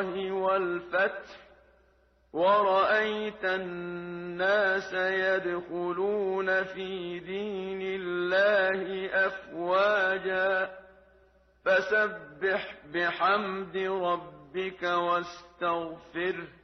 والفتح ورأيت الناس يدخلون في دين الله أفواجا فسبح بحمد ربك واستغفره